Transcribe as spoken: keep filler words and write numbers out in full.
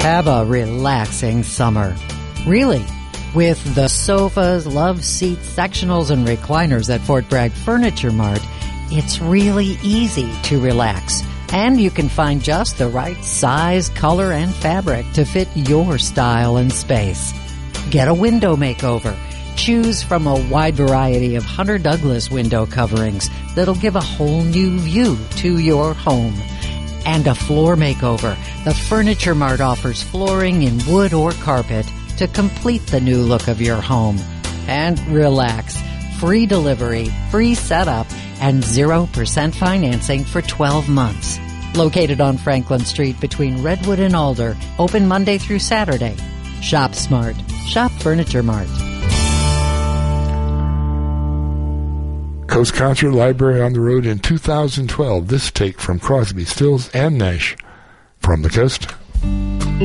Have a relaxing summer. Really. With the sofas, love seats, sectionals, and recliners at Fort Bragg Furniture Mart, it's really easy to relax. And you can find just the right size, color, and fabric to fit your style and space. Get a window makeover. Choose from a wide variety of Hunter Douglas window coverings that'll give a whole new view to your home. And a floor makeover. The Furniture Mart offers flooring in wood or carpet to complete the new look of your home. And relax. Free delivery, free setup, and zero percent financing for twelve months. Located on Franklin Street between Redwood and Alder. Open Monday through Saturday. Shop smart. Shop Furniture Mart. Coast Concert Library on the road in two thousand twelve. This take from Crosby, Stills, and Nash. From the Coast.